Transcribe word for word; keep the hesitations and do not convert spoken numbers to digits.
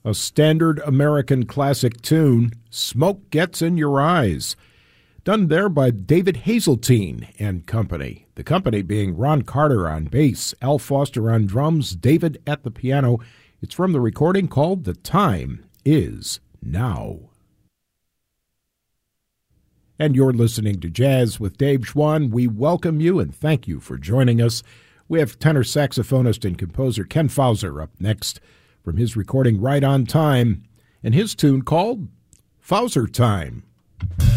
A standard American classic tune, Smoke Gets in Your Eyes, done there by David Hazeltine and company. The company being Ron Carter on bass, Al Foster on drums, David at the piano. It's from the recording called The Time Is Now. And you're listening to Jazz with Dave Schwann. We welcome you and thank you for joining us. We have tenor saxophonist and composer Ken Fauser up next from his recording Right on Time and his tune called Fauser Time.